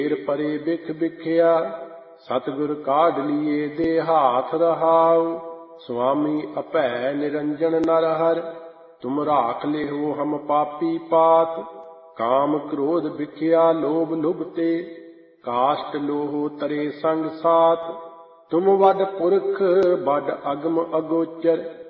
ਢੇਰ ਪਰੇ ਬਿਖ ਬਿਖਿਆ, ਸਤਿਗੁਰ ਕਾਢ ਲੀਏ ਦੇ ਹਾਥ ਰਹਾਉ। ਸੁਆਮੀ ਅਭੈ ਨਿਰੰਜਨ ਨਰ ਹਰਿ, ਤੁਮ ਰਾਖ ਲਿਹੋ ਹਮ ਪਾਪੀ ਪਾਤ। ਕਾਮ ਕ੍ਰੋਧ ਬਿਖਿਆ ਲੋਭ ਲੁਭਤੇ, ਕਾਸ਼ਟ ਲੋਹ ਤਰੇ ਸੰਗ ਸਾਥ। ਤੁਮ ਵੱਡ ਪੁਰਖ ਬਡ ਅਗਮ ਅਗੋਚਰ,